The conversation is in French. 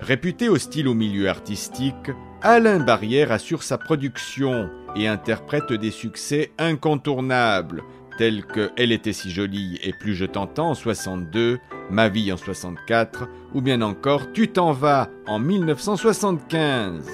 Réputé hostile au milieu artistique, Alain Barrière assure sa production et interprète des succès incontournables tels que Elle était si jolie et plus je t'entends en 62, Ma vie en 64 ou bien encore Tu t'en vas en 1975.